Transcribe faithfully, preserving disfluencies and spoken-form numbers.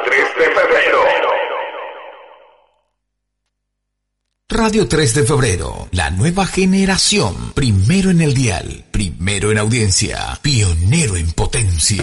tres de febrero. Radio tres de febrero, la nueva generación. Primero en el dial, primero en audiencia, pionero en potencia.